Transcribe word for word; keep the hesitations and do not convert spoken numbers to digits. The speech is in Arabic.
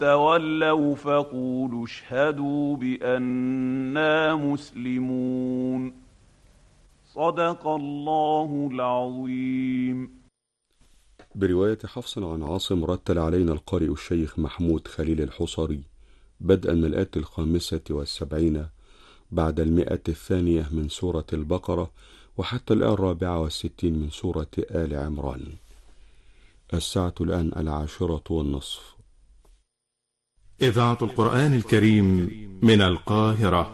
تولوا فقولوا اشهدوا بأننا مسلمون. صدق الله العظيم. برواية حفص عن عاصم رتل علينا القارئ الشيخ محمود خليل الحصري بدءا من الآية الخامسة والسبعين بعد المئة الثانية من سورة البقرة وحتى الآية الرابعة والستين من سورة آل عمران. الساعة الآن العاشرة والنصف. إذاعة القرآن الكريم من القاهرة.